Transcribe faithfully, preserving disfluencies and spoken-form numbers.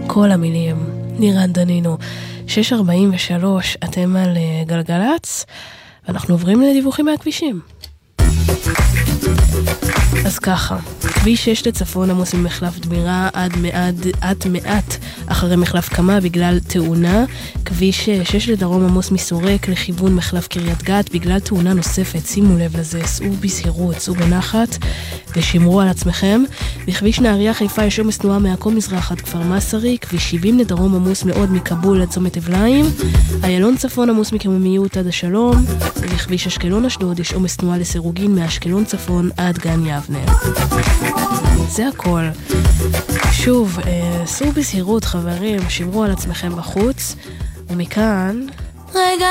כל המילים, נירן דנינו. שש ארבעים ושלוש, אתם על גלגלץ, ואנחנו עוברים לדיווחים מהכבישים. אז ככה, כביש שש לצפון עמוס ממחלף דמירה עד מעט, עד מעט אחרי מחלף קמה בגלל תאונה. כביש שש לדרום עמוס מסורק לכיוון מחלף קריית גת בגלל תאונה נוספת. שימו לב לזה, סעו בזהירות, סעו בנחת ושמרו על עצמכם. בכביש נהריה חיפה יש עומס תנועה מעכו מזרח עד כפר מסרי. כביש שבעים לדרום עמוס מאוד מכבול עד צומת אבליים. איילון צפון עמוס מקוממיות עד השלום. בכביש אשקלון אשדוד יש עומס תנועה לסירוגין מאשקלון צפון עד גן יבנה. זה הכל. שוב, סעו בזהירות חברים, שמרו על עצמכם בחוץ, ומכאן רגע